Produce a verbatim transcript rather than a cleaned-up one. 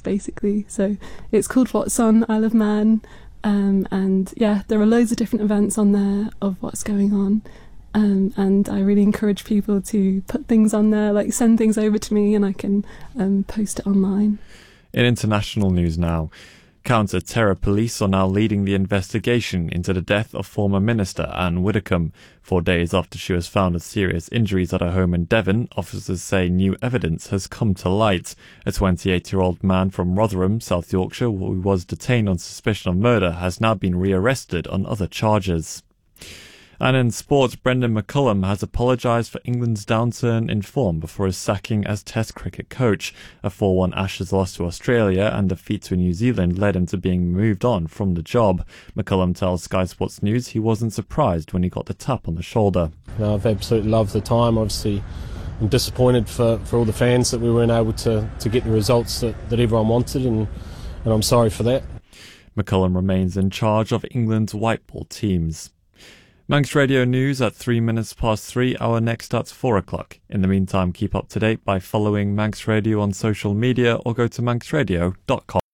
basically. So it's called What's On Isle of Man, um, and yeah, there are loads of different events on there of what's going on. Um, and I really encourage people to put things on there, like send things over to me and I can um, post it online. In international news now, counter-terror police are now leading the investigation into the death of former Minister Anne Widdecombe. Four days after she was found with serious injuries at her home in Devon, officers say new evidence has come to light. A twenty-eight-year-old man from Rotherham, South Yorkshire, who was detained on suspicion of murder, has now been rearrested on other charges. And in sports, Brendan McCullum has apologised for England's downturn in form before his sacking as Test cricket coach. A four one Ashes loss to Australia and defeat to New Zealand led him to being moved on from the job. McCullum tells Sky Sports News he wasn't surprised when he got the tap on the shoulder. No, I've absolutely loved the time. Obviously, I'm disappointed for, for all the fans that we weren't able to, to get the results that, that everyone wanted, and, and I'm sorry for that. McCullum remains in charge of England's white ball teams. Manx Radio News at three minutes past three. Our next starts four o'clock. In the meantime, keep up to date by following Manx Radio on social media or go to manx radio dot com.